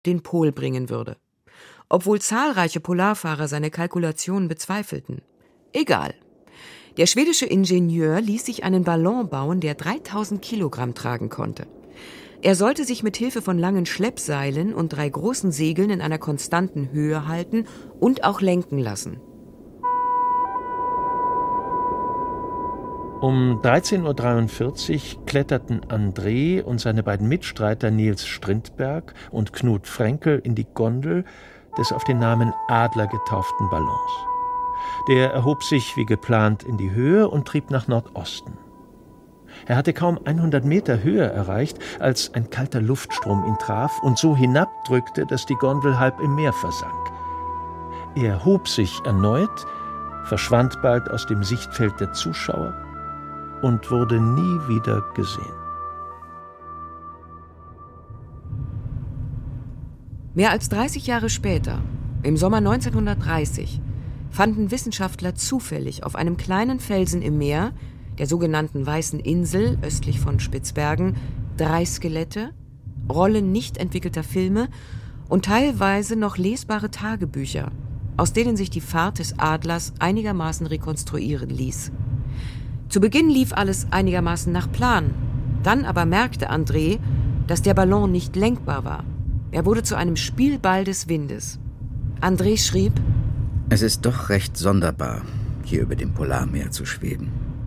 den Pol bringen würde. Obwohl zahlreiche Polarfahrer seine Kalkulationen bezweifelten. Egal. Der schwedische Ingenieur ließ sich einen Ballon bauen, der 3000 Kilogramm tragen konnte. Er sollte sich mit Hilfe von langen Schleppseilen und 3 großen Segeln in einer konstanten Höhe halten und auch lenken lassen. Um 13:43 Uhr kletterten André und seine beiden Mitstreiter Niels Strindberg und Knut Frenkel in die Gondel des auf den Namen Adler getauften Ballons. Der erhob sich wie geplant in die Höhe und trieb nach Nordosten. Er hatte kaum 100 Meter Höhe erreicht, als ein kalter Luftstrom ihn traf und so hinabdrückte, dass die Gondel halb im Meer versank. Er hob sich erneut, verschwand bald aus dem Sichtfeld der Zuschauer und wurde nie wieder gesehen. Mehr als 30 Jahre später, im Sommer 1930, fanden Wissenschaftler zufällig auf einem kleinen Felsen im Meer, der sogenannten Weißen Insel östlich von Spitzbergen, 3 Skelette, Rollen nicht entwickelter Filme und teilweise noch lesbare Tagebücher, aus denen sich die Fahrt des Adlers einigermaßen rekonstruieren ließ. Zu Beginn lief alles einigermaßen nach Plan. Dann aber merkte André, dass der Ballon nicht lenkbar war. Er wurde zu einem Spielball des Windes. André schrieb: Es ist doch recht sonderbar, hier über dem Polarmeer zu schweben.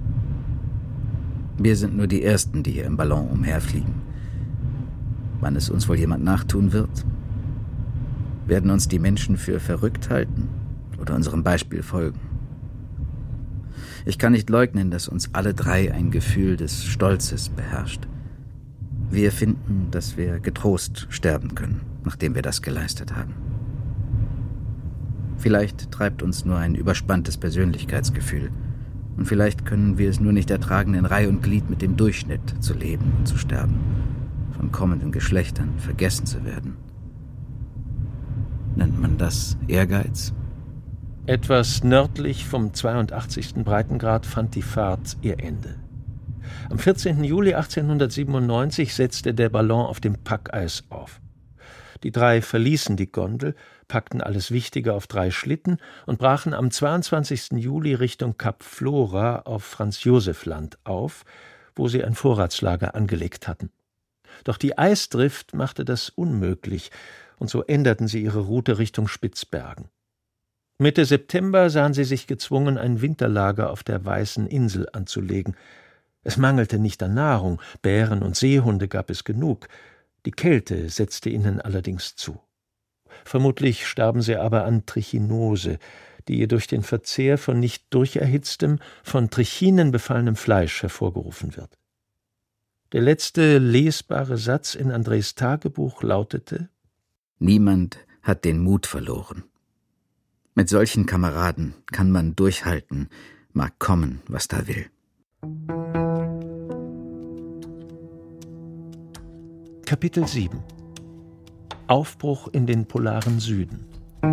Wir sind nur die Ersten, die hier im Ballon umherfliegen. Wann es uns wohl jemand nachtun wird? Werden uns die Menschen für verrückt halten oder unserem Beispiel folgen? Ich kann nicht leugnen, dass uns alle 3 ein Gefühl des Stolzes beherrscht. Wir finden, dass wir getrost sterben können, nachdem wir das geleistet haben. Vielleicht treibt uns nur ein überspanntes Persönlichkeitsgefühl. Und vielleicht können wir es nur nicht ertragen, in Reih und Glied mit dem Durchschnitt zu leben und zu sterben, von kommenden Geschlechtern vergessen zu werden. Nennt man das Ehrgeiz? Etwas nördlich vom 82. Breitengrad fand die Fahrt ihr Ende. Am 14. Juli 1897 setzte der Ballon auf dem Packeis auf. Die 3 verließen die Gondel, packten alles Wichtige auf 3 Schlitten und brachen am 22. Juli Richtung Kap Flora auf Franz-Josef-Land auf, wo sie ein Vorratslager angelegt hatten. Doch die Eisdrift machte das unmöglich, und so änderten sie ihre Route Richtung Spitzbergen. Mitte September sahen sie sich gezwungen, ein Winterlager auf der Weißen Insel anzulegen. Es mangelte nicht an Nahrung, Bären und Seehunde gab es genug. Die Kälte setzte ihnen allerdings zu. Vermutlich starben sie aber an Trichinose, die durch den Verzehr von nicht durcherhitztem, von Trichinen befallenem Fleisch hervorgerufen wird. Der letzte lesbare Satz in Andrés Tagebuch lautete: Niemand hat den Mut verloren. Mit solchen Kameraden kann man durchhalten, mag kommen, was da will. Kapitel 7 Aufbruch in den polaren Süden.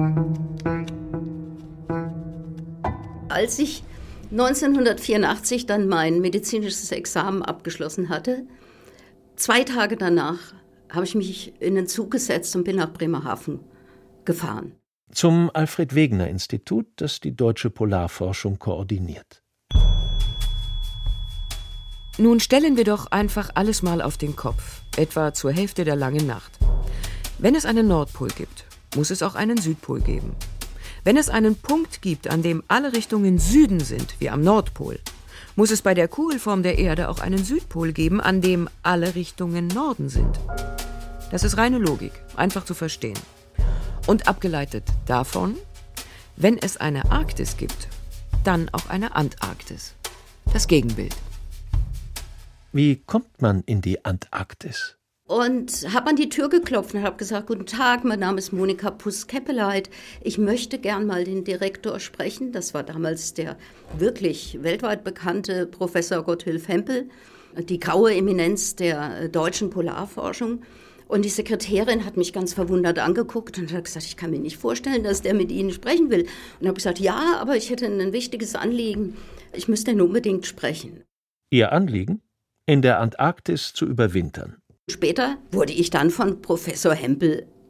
Als ich 1984 dann mein medizinisches Examen abgeschlossen hatte, 2 Tage danach habe ich mich in den Zug gesetzt und bin nach Bremerhaven gefahren. Zum Alfred-Wegener-Institut, das die deutsche Polarforschung koordiniert. Nun stellen wir doch einfach alles mal auf den Kopf, etwa zur Hälfte der langen Nacht. Wenn es einen Nordpol gibt, muss es auch einen Südpol geben. Wenn es einen Punkt gibt, an dem alle Richtungen Süden sind, wie am Nordpol, muss es bei der Kugelform der Erde auch einen Südpol geben, an dem alle Richtungen Norden sind. Das ist reine Logik, einfach zu verstehen. Und abgeleitet davon, wenn es eine Arktis gibt, dann auch eine Antarktis. Das Gegenbild. Wie kommt man in die Antarktis? Und habe an die Tür geklopft und habe gesagt: Guten Tag, mein Name ist Monika Puss-Keppeleit. Ich möchte gern mal den Direktor sprechen. Das war damals der wirklich weltweit bekannte Professor Gotthilf Hempel, die graue Eminenz der deutschen Polarforschung. Und die Sekretärin hat mich ganz verwundert angeguckt und hat gesagt, ich kann mir nicht vorstellen, dass der mit Ihnen sprechen will. Und habe gesagt, ja, aber ich hätte ein wichtiges Anliegen. Ich müsste ihn unbedingt sprechen. Ihr Anliegen? In der Antarktis zu überwintern. Später wurde ich dann von Professor Hempel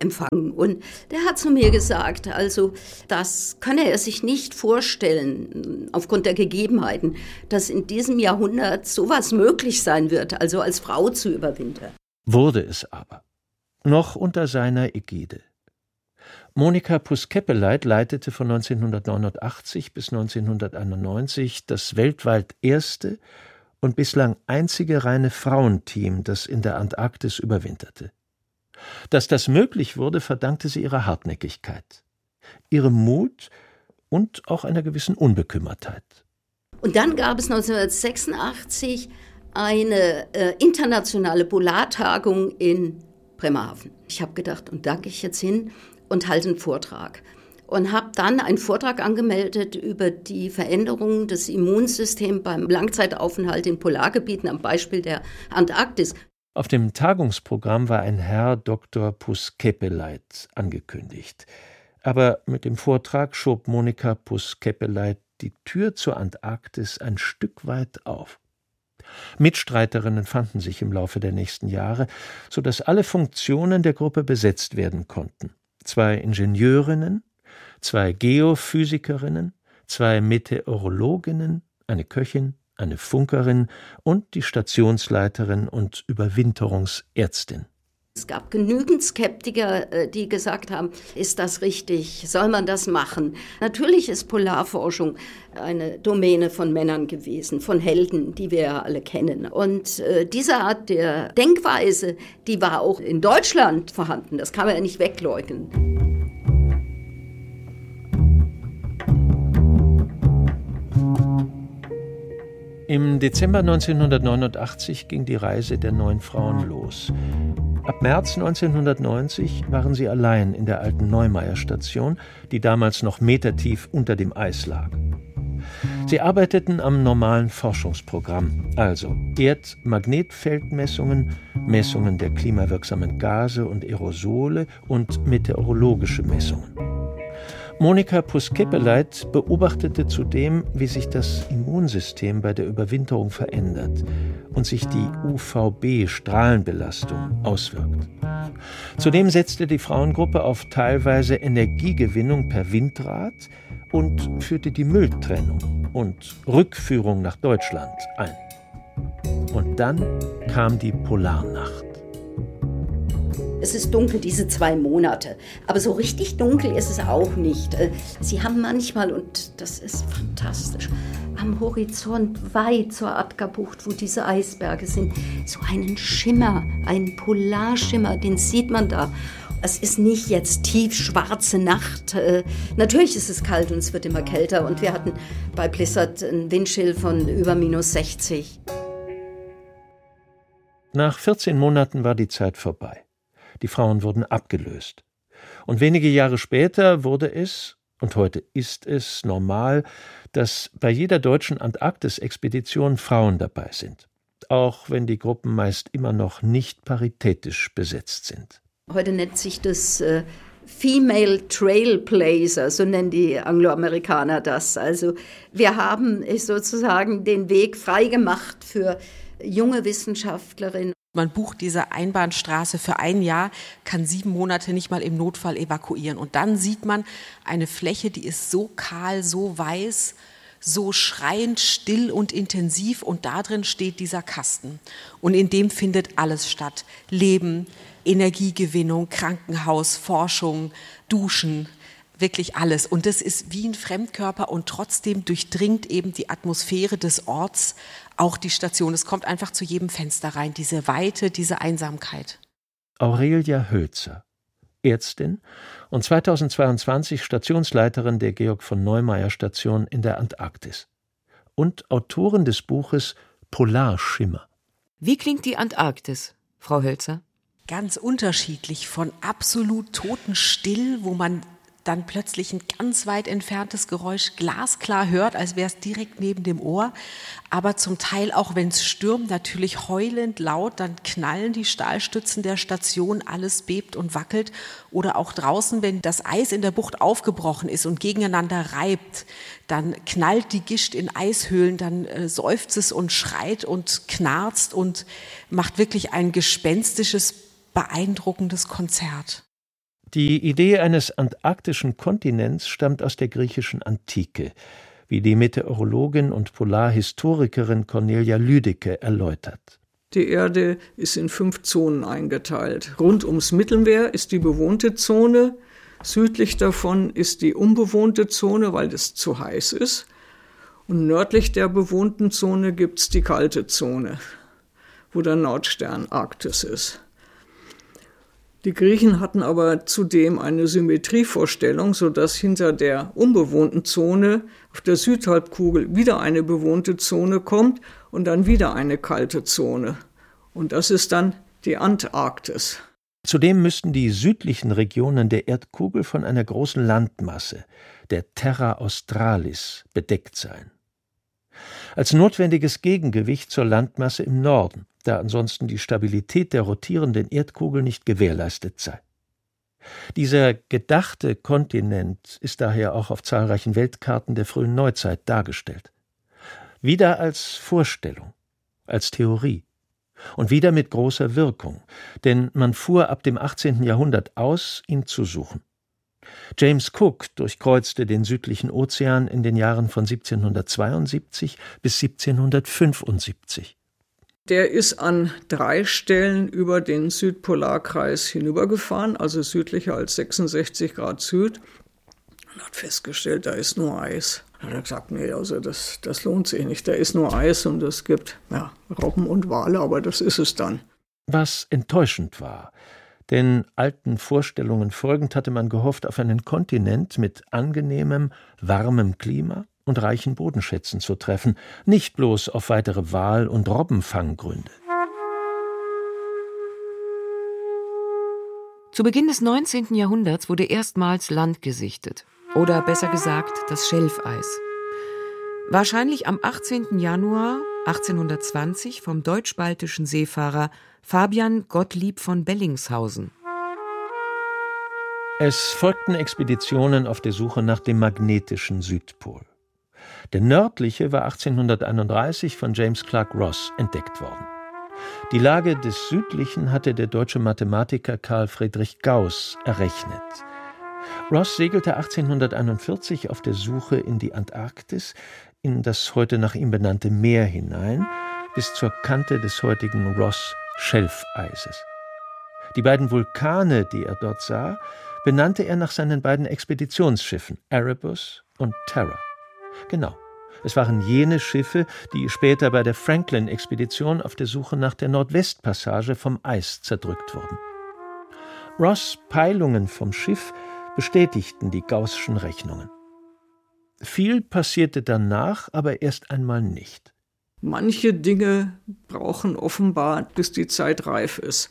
empfangen. Und der hat zu mir gesagt, also das könne er sich nicht vorstellen, aufgrund der Gegebenheiten, dass in diesem Jahrhundert sowas möglich sein wird, also als Frau zu überwintern. Wurde es aber. Noch unter seiner Ägide. Monika Puss-Keppeleit leitete von 1989 bis 1991 das weltweit erste und bislang einzige reine Frauenteam, das in der Antarktis überwinterte. Dass das möglich wurde, verdankte sie ihrer Hartnäckigkeit, ihrem Mut und auch einer gewissen Unbekümmertheit. Und dann gab es 1986 eine internationale Polartagung in Bremerhaven. Ich habe gedacht, und da gehe ich jetzt hin und halte einen Vortrag. Und habe dann einen Vortrag angemeldet über die Veränderungen des Immunsystems beim Langzeitaufenthalt in Polargebieten am Beispiel der Antarktis. Auf dem Tagungsprogramm war ein Herr Dr. Puss-Keppeleit angekündigt. Aber mit dem Vortrag schob Monika Puss-Keppeleit die Tür zur Antarktis ein Stück weit auf. Mitstreiterinnen fanden sich im Laufe der nächsten Jahre, sodass alle Funktionen der Gruppe besetzt werden konnten. 2 Ingenieurinnen, 2 Geophysikerinnen, 2 Meteorologinnen, eine Köchin, eine Funkerin und die Stationsleiterin und Überwinterungsärztin. Es gab genügend Skeptiker, die gesagt haben, ist das richtig, soll man das machen? Natürlich ist Polarforschung eine Domäne von Männern gewesen, von Helden, die wir ja alle kennen. Und diese Art der Denkweise, die war auch in Deutschland vorhanden, das kann man ja nicht wegleugnen. Im Dezember 1989 ging die Reise der 9 Frauen los. Ab März 1990 waren sie allein in der alten Neumayer-Station, die damals noch metertief unter dem Eis lag. Sie arbeiteten am normalen Forschungsprogramm, also Erdmagnetfeldmessungen, Messungen der klimawirksamen Gase und Aerosole und meteorologische Messungen. Monika Puss-Keppeleit beobachtete zudem, wie sich das Immunsystem bei der Überwinterung verändert und sich die UVB-Strahlenbelastung auswirkt. Zudem setzte die Frauengruppe auf teilweise Energiegewinnung per Windrad und führte die Mülltrennung und Rückführung nach Deutschland ein. Und dann kam die Polarnacht. Es ist dunkel, diese 2 Monate. Aber so richtig dunkel ist es auch nicht. Sie haben manchmal, und das ist fantastisch, am Horizont weit zur Abgabucht, wo diese Eisberge sind, so einen Schimmer, einen Polarschimmer, den sieht man da. Es ist nicht jetzt tiefschwarze Nacht. Natürlich ist es kalt und es wird immer kälter. Und wir hatten bei Blizzard einen Windchill von über -60. Nach 14 Monaten war die Zeit vorbei. Die Frauen wurden abgelöst. Und wenige Jahre später wurde es, und heute ist es, normal, dass bei jeder deutschen Antarktis-Expedition Frauen dabei sind. Auch wenn die Gruppen meist immer noch nicht paritätisch besetzt sind. Heute nennt sich das Female Trailblazer, so nennen die Angloamerikaner das. Also wir haben sozusagen den Weg freigemacht für junge Wissenschaftlerinnen. Man bucht diese Einbahnstraße für 1 Jahr, kann 7 Monate nicht mal im Notfall evakuieren. Und dann sieht man eine Fläche, die ist so kahl, so weiß, so schreiend still und intensiv. Und da drin steht dieser Kasten. Und in dem findet alles statt. Leben, Energiegewinnung, Krankenhaus, Forschung, Duschen, wirklich alles. Und das ist wie ein Fremdkörper und trotzdem durchdringt eben die Atmosphäre des Orts auch die Station. Es kommt einfach zu jedem Fenster rein, diese Weite, diese Einsamkeit. Aurelia Hölzer, Ärztin und 2022 Stationsleiterin der Georg von Neumayer Station in der Antarktis und Autorin des Buches Polarschimmer. Wie klingt die Antarktis, Frau Hölzer? Ganz unterschiedlich, von absolut totenstill, wo man dann plötzlich ein ganz weit entferntes Geräusch glasklar hört, als wäre es direkt neben dem Ohr. Aber zum Teil auch, wenn es stürmt, natürlich heulend laut, dann knallen die Stahlstützen der Station, alles bebt und wackelt. Oder auch draußen, wenn das Eis in der Bucht aufgebrochen ist und gegeneinander reibt, dann knallt die Gischt in Eishöhlen, dann seufzt es und schreit und knarzt und macht wirklich ein gespenstisches, beeindruckendes Konzert. Die Idee eines antarktischen Kontinents stammt aus der griechischen Antike, wie die Meteorologin und Polarhistorikerin Cornelia Lüdecke erläutert. Die Erde ist in 5 Zonen eingeteilt. Rund ums Mittelmeer ist die bewohnte Zone. Südlich davon ist die unbewohnte Zone, weil es zu heiß ist. Und nördlich der bewohnten Zone gibt es die kalte Zone, wo der Nordstern Arktis ist. Die Griechen hatten aber zudem eine Symmetrievorstellung, sodass hinter der unbewohnten Zone auf der Südhalbkugel wieder eine bewohnte Zone kommt und dann wieder eine kalte Zone. Und das ist dann die Antarktis. Zudem müssten die südlichen Regionen der Erdkugel von einer großen Landmasse, der Terra Australis, bedeckt sein. Als notwendiges Gegengewicht zur Landmasse im Norden, da ansonsten die Stabilität der rotierenden Erdkugel nicht gewährleistet sei. Dieser gedachte Kontinent ist daher auch auf zahlreichen Weltkarten der frühen Neuzeit dargestellt. Wieder als Vorstellung, als Theorie und wieder mit großer Wirkung, denn man fuhr ab dem 18. Jahrhundert aus, ihn zu suchen. James Cook durchkreuzte den südlichen Ozean in den Jahren von 1772 bis 1775. Der ist an 3 Stellen über den Südpolarkreis hinübergefahren, also südlicher als 66 Grad Süd, und hat festgestellt, da ist nur Eis. Dann hat er gesagt, nee, also das lohnt sich nicht, da ist nur Eis und es gibt Robben und Wale, aber das ist es dann. Was enttäuschend war, denn alten Vorstellungen folgend hatte man gehofft auf einen Kontinent mit angenehmem, warmem Klima und reichen Bodenschätzen zu treffen, nicht bloß auf weitere Wal- und Robbenfanggründe. Zu Beginn des 19. Jahrhunderts wurde erstmals Land gesichtet. Oder besser gesagt, das Schelfeis. Wahrscheinlich am 18. Januar 1820 vom deutsch-baltischen Seefahrer Fabian Gottlieb von Bellingshausen. Es folgten Expeditionen auf der Suche nach dem magnetischen Südpol. Der nördliche war 1831 von James Clark Ross entdeckt worden. Die Lage des südlichen hatte der deutsche Mathematiker Carl Friedrich Gauß errechnet. Ross segelte 1841 auf der Suche in die Antarktis, in das heute nach ihm benannte Meer hinein, bis zur Kante des heutigen Ross-Schelfeises. Die beiden Vulkane, die er dort sah, benannte er nach seinen beiden Expeditionsschiffen Erebus und Terror. Genau, es waren jene Schiffe, die später bei der Franklin-Expedition auf der Suche nach der Nordwestpassage vom Eis zerdrückt wurden. Ross' Peilungen vom Schiff bestätigten die Gaußschen Rechnungen. Viel passierte danach aber erst einmal nicht. Manche Dinge brauchen offenbar, bis die Zeit reif ist.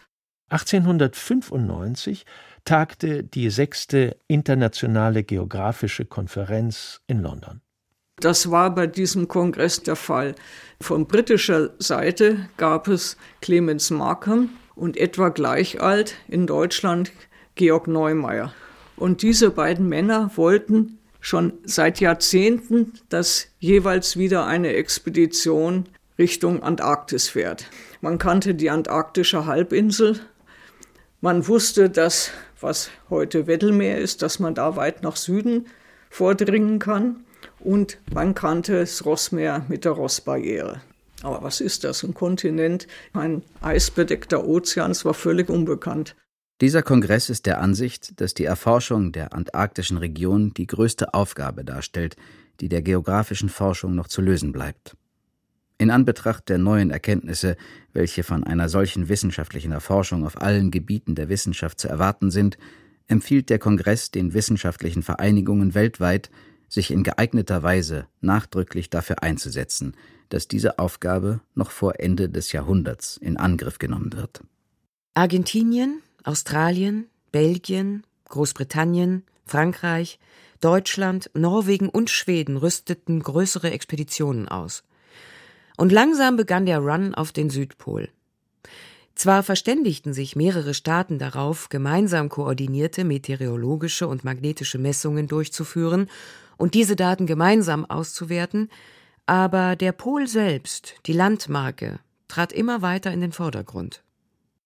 1895 tagte die 6. Internationale Geographische Konferenz in London. Das war bei diesem Kongress der Fall. Von britischer Seite gab es Clemens Markham und etwa gleich alt in Deutschland Georg Neumeier. Und diese beiden Männer wollten schon seit Jahrzehnten, dass jeweils wieder eine Expedition Richtung Antarktis fährt. Man kannte die antarktische Halbinsel. Man wusste, dass, was heute Weddellmeer ist, dass man da weit nach Süden vordringen kann. Und man kannte das Rossmeer mit der Rossbarriere. Aber was ist das? Ein Kontinent, ein eisbedeckter Ozean, das war völlig unbekannt. Dieser Kongress ist der Ansicht, dass die Erforschung der antarktischen Region die größte Aufgabe darstellt, die der geografischen Forschung noch zu lösen bleibt. In Anbetracht der neuen Erkenntnisse, welche von einer solchen wissenschaftlichen Erforschung auf allen Gebieten der Wissenschaft zu erwarten sind, empfiehlt der Kongress den wissenschaftlichen Vereinigungen weltweit, sich in geeigneter Weise nachdrücklich dafür einzusetzen, dass diese Aufgabe noch vor Ende des Jahrhunderts in Angriff genommen wird. Argentinien, Australien, Belgien, Großbritannien, Frankreich, Deutschland, Norwegen und Schweden rüsteten größere Expeditionen aus. Und langsam begann der Run auf den Südpol. Zwar verständigten sich mehrere Staaten darauf, gemeinsam koordinierte meteorologische und magnetische Messungen durchzuführen und diese Daten gemeinsam auszuwerten, aber der Pol selbst, die Landmarke, trat immer weiter in den Vordergrund.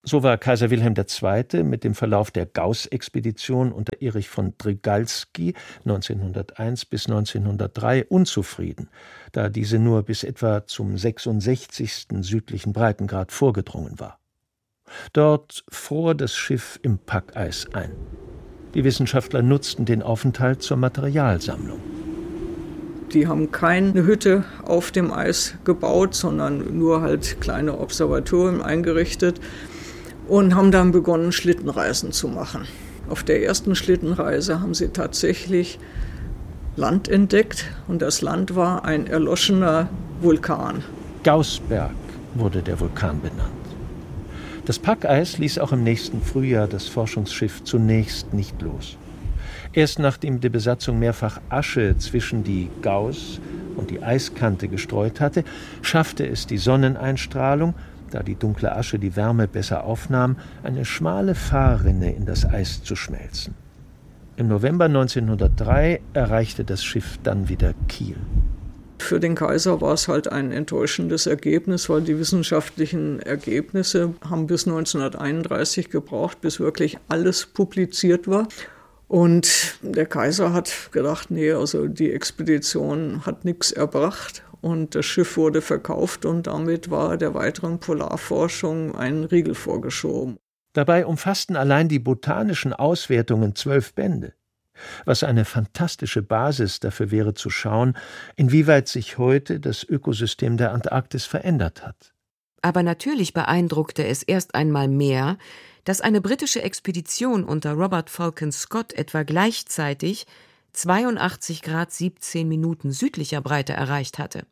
So war Kaiser Wilhelm II. Mit dem Verlauf der Gauß-Expedition unter Erich von Drygalski 1901 bis 1903 unzufrieden, da diese nur bis etwa zum 66. südlichen Breitengrad vorgedrungen war. Dort fror das Schiff im Packeis ein. Die Wissenschaftler nutzten den Aufenthalt zur Materialsammlung. Die haben keine Hütte auf dem Eis gebaut, sondern nur halt kleine Observatorien eingerichtet und haben dann begonnen, Schlittenreisen zu machen. Auf der ersten Schlittenreise haben sie tatsächlich Land entdeckt und das Land war ein erloschener Vulkan. Gaußberg wurde der Vulkan benannt. Das Packeis ließ auch im nächsten Frühjahr das Forschungsschiff zunächst nicht los. Erst nachdem die Besatzung mehrfach Asche zwischen die Gauß und die Eiskante gestreut hatte, schaffte es die Sonneneinstrahlung, da die dunkle Asche die Wärme besser aufnahm, eine schmale Fahrrinne in das Eis zu schmelzen. Im November 1903 erreichte das Schiff dann wieder Kiel. Für den Kaiser war es halt ein enttäuschendes Ergebnis, weil die wissenschaftlichen Ergebnisse haben bis 1931 gebraucht, bis wirklich alles publiziert war. Und der Kaiser hat gedacht, nee, also die Expedition hat nichts erbracht und das Schiff wurde verkauft und damit war der weiteren Polarforschung ein Riegel vorgeschoben. Dabei umfassten allein die botanischen Auswertungen 12 Bände, was eine fantastische Basis dafür wäre zu schauen, inwieweit sich heute das Ökosystem der Antarktis verändert hat. Aber natürlich beeindruckte es erst einmal mehr, dass eine britische Expedition unter Robert Falcon Scott etwa gleichzeitig 82 Grad 17 Minuten südlicher Breite erreicht hatte.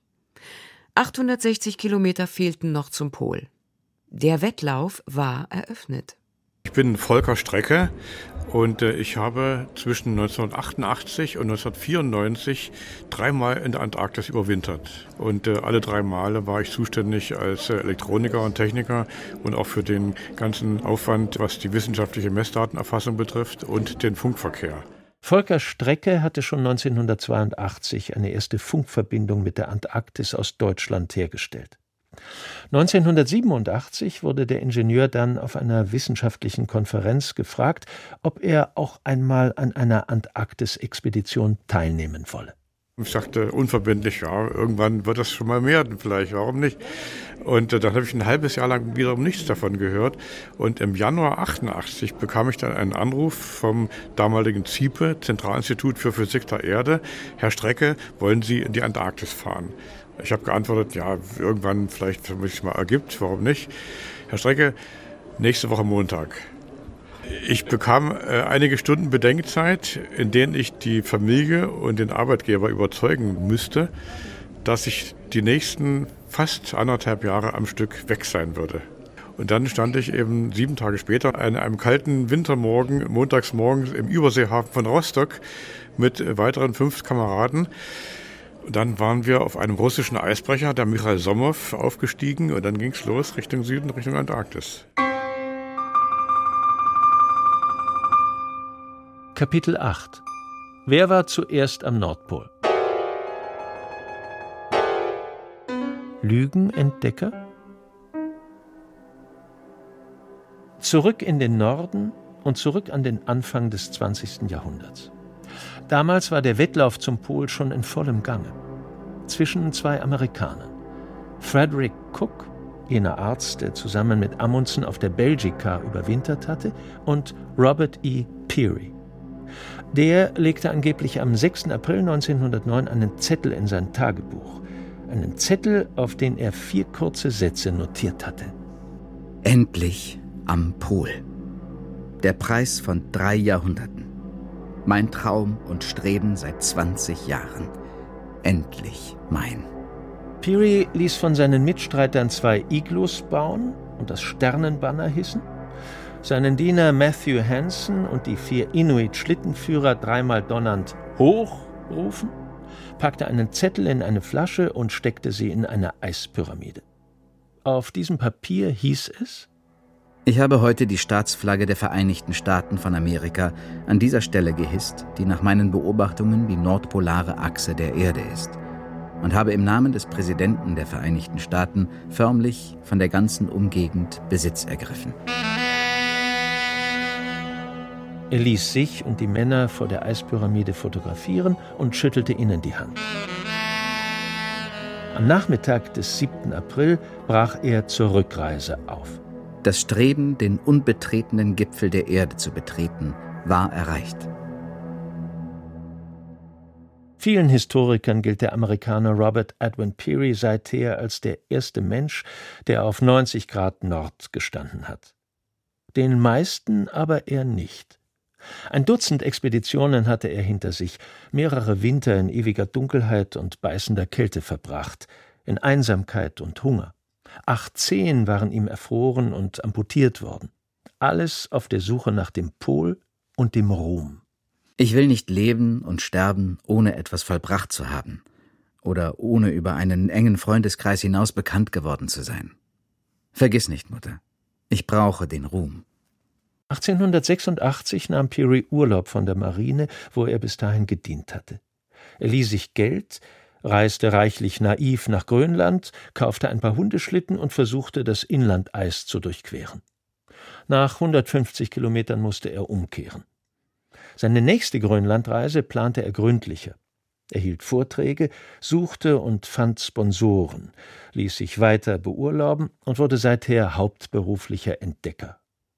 860 Kilometer fehlten noch zum Pol. Der Wettlauf war eröffnet. Ich bin Volker Strecke und ich habe zwischen 1988 und 1994 dreimal in der Antarktis überwintert. Und alle 3 Male war ich zuständig als Elektroniker und Techniker und auch für den ganzen Aufwand, was die wissenschaftliche Messdatenerfassung betrifft und den Funkverkehr. Volker Strecke hatte schon 1982 eine erste Funkverbindung mit der Antarktis aus Deutschland hergestellt. 1987 wurde der Ingenieur dann auf einer wissenschaftlichen Konferenz gefragt, ob er auch einmal an einer Antarktis-Expedition teilnehmen wolle. Ich sagte unverbindlich, ja, irgendwann wird das schon mal werden, vielleicht, warum nicht? Und dann habe ich ein halbes Jahr lang wiederum nichts davon gehört. Und im Januar 88 bekam ich dann einen Anruf vom damaligen ZIPE, Zentralinstitut für Physik der Erde. Herr Strecke, wollen Sie in die Antarktis fahren? Ich habe geantwortet, ja, irgendwann vielleicht, wenn es sich mal ergibt, warum nicht? Herr Strecke, nächste Woche Montag. Ich bekam einige Stunden Bedenkzeit, in denen ich die Familie und den Arbeitgeber überzeugen müsste, dass ich die nächsten fast 1,5 Jahre am Stück weg sein würde. Und dann stand ich eben 7 Tage später an einem kalten Wintermorgen, montags morgens im Überseehafen von Rostock mit weiteren 5 Kameraden. Und dann waren wir auf einem russischen Eisbrecher, der Michail Somow, aufgestiegen und dann ging es los Richtung Süden, Richtung Antarktis. Kapitel 8. Wer war zuerst am Nordpol? Lügenentdecker? Zurück in den Norden und zurück an den Anfang des 20. Jahrhunderts. Damals war der Wettlauf zum Pol schon in vollem Gange. Zwischen 2 Amerikanern. Frederick Cook, jener Arzt, der zusammen mit Amundsen auf der Belgica überwintert hatte, und Robert E. Peary. Der legte angeblich am 6. April 1909 einen Zettel in sein Tagebuch. Einen Zettel, auf den er 4 kurze Sätze notiert hatte. Endlich am Pol. Der Preis von 3 Jahrhunderten. Mein Traum und Streben seit 20 Jahren. Endlich mein. Peary ließ von seinen Mitstreitern 2 Iglus bauen und das Sternenbanner hissen, seinen Diener Matthew Hansen und die 4 Inuit-Schlittenführer dreimal donnernd hoch rufen, packte einen Zettel in eine Flasche und steckte sie in eine Eispyramide. Auf diesem Papier hieß es: Ich habe heute die Staatsflagge der Vereinigten Staaten von Amerika an dieser Stelle gehisst, die nach meinen Beobachtungen die nordpolare Achse der Erde ist. und habe im Namen des Präsidenten der Vereinigten Staaten förmlich von der ganzen Umgegend Besitz ergriffen. Er ließ sich und die Männer vor der Eispyramide fotografieren und schüttelte ihnen die Hand. Am Nachmittag des 7. April brach er zur Rückreise auf. Das Streben, den unbetretenen Gipfel der Erde zu betreten, war erreicht. Vielen Historikern gilt der Amerikaner Robert Edwin Peary seither als der erste Mensch, der auf 90 Grad Nord gestanden hat. Den meisten aber eher nicht. Ein Dutzend Expeditionen hatte er hinter sich, mehrere Winter in ewiger Dunkelheit und beißender Kälte verbracht, in Einsamkeit und Hunger. 8 Zehen waren ihm erfroren und amputiert worden. Alles auf der Suche nach dem Pol und dem Ruhm. Ich will nicht leben und sterben, ohne etwas vollbracht zu haben oder ohne über einen engen Freundeskreis hinaus bekannt geworden zu sein. Vergiss nicht, Mutter, ich brauche den Ruhm. 1886 nahm Peary Urlaub von der Marine, wo er bis dahin gedient hatte. Er lieh sich Geld, reiste reichlich naiv nach Grönland, kaufte ein paar Hundeschlitten und versuchte, das Inlandeis zu durchqueren. Nach 150 Kilometern musste er umkehren. Seine nächste Grönlandreise plante er gründlicher. Er hielt Vorträge, suchte und fand Sponsoren, ließ sich weiter beurlauben und wurde seither hauptberuflicher Entdecker.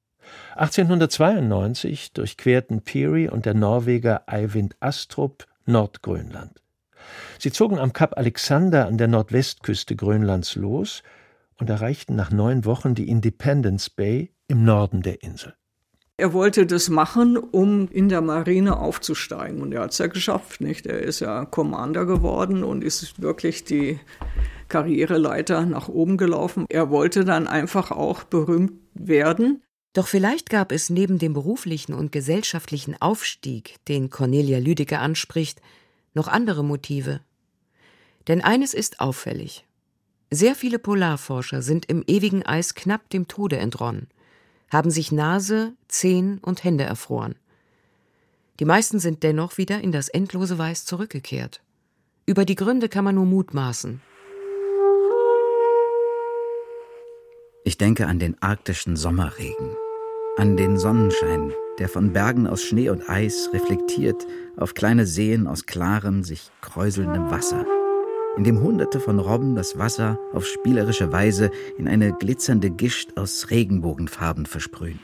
1892 durchquerten Peary und der Norweger Eyvind Astrup Nordgrönland. Sie zogen am Kap Alexander an der Nordwestküste Grönlands los und erreichten nach 9 Wochen die Independence Bay im Norden der Insel. Er wollte das machen, um in der Marine aufzusteigen. Und er hat es ja geschafft, nicht? Er ist ja Commander geworden und ist wirklich die Karriereleiter nach oben gelaufen. Er wollte dann einfach auch berühmt werden. Doch vielleicht gab es neben dem beruflichen und gesellschaftlichen Aufstieg, den Cornelia Lüdecke anspricht, noch andere Motive. Denn eines ist auffällig. Sehr viele Polarforscher sind im ewigen Eis knapp dem Tode entronnen, haben sich Nase, Zehen und Hände erfroren. Die meisten sind dennoch wieder in das endlose Weiß zurückgekehrt. Über die Gründe kann man nur mutmaßen. Ich denke an den arktischen Sommerregen, an den Sonnenschein, der von Bergen aus Schnee und Eis reflektiert auf kleine Seen aus klarem, sich kräuselndem Wasser, in dem Hunderte von Robben das Wasser auf spielerische Weise in eine glitzernde Gischt aus Regenbogenfarben versprühen.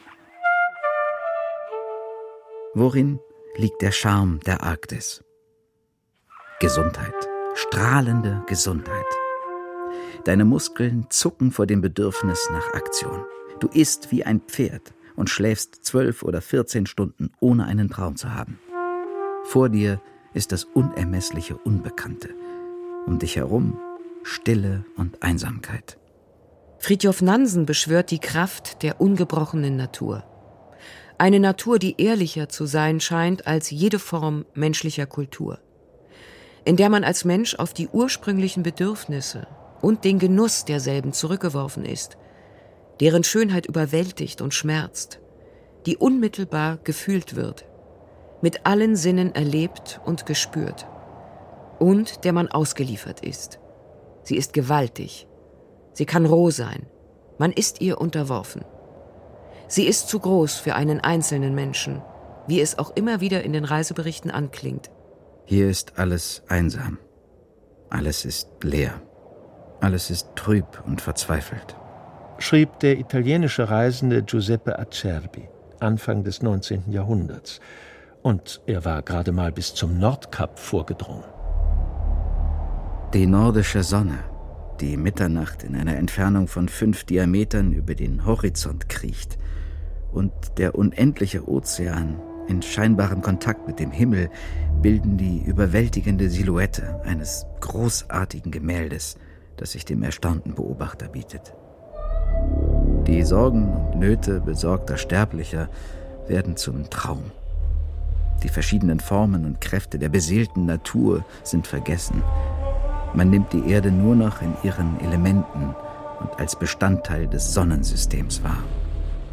Worin liegt der Charme der Arktis? Gesundheit, strahlende Gesundheit. Deine Muskeln zucken vor dem Bedürfnis nach Aktion. Du isst wie ein Pferd und schläfst 12 oder 14 Stunden, ohne einen Traum zu haben. Vor dir ist das unermessliche Unbekannte. Um dich herum Stille und Einsamkeit. Fridtjof Nansen beschwört die Kraft der ungebrochenen Natur. Eine Natur, die ehrlicher zu sein scheint als jede Form menschlicher Kultur. In der man als Mensch auf die ursprünglichen Bedürfnisse und den Genuss derselben zurückgeworfen ist, deren Schönheit überwältigt und schmerzt, die unmittelbar gefühlt wird, mit allen Sinnen erlebt und gespürt, und der man ausgeliefert ist. Sie ist gewaltig, sie kann roh sein, man ist ihr unterworfen. Sie ist zu groß für einen einzelnen Menschen, wie es auch immer wieder in den Reiseberichten anklingt. Hier ist alles einsam, alles ist leer, alles ist trüb und verzweifelt, schrieb der italienische Reisende Giuseppe Acerbi Anfang des 19. Jahrhunderts. Und er war gerade mal bis zum Nordkap vorgedrungen. Die nordische Sonne, die Mitternacht in einer Entfernung von 5 Diametern über den Horizont kriecht, und der unendliche Ozean in scheinbarem Kontakt mit dem Himmel bilden die überwältigende Silhouette eines großartigen Gemäldes, das sich dem erstaunten Beobachter bietet. Die Sorgen und Nöte besorgter Sterblicher werden zum Traum. Die verschiedenen Formen und Kräfte der beseelten Natur sind vergessen. Man nimmt die Erde nur noch in ihren Elementen und als Bestandteil des Sonnensystems wahr.